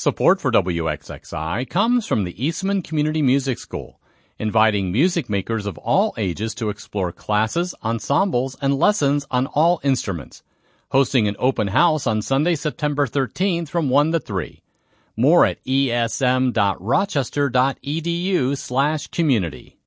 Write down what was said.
Support for WXXI comes from the Eastman Community Music School, inviting music makers of all ages to explore classes, ensembles, and lessons on all instruments. Hosting an open house on Sunday, September 13th from 1 to 3. More at esm.rochester.edu/community.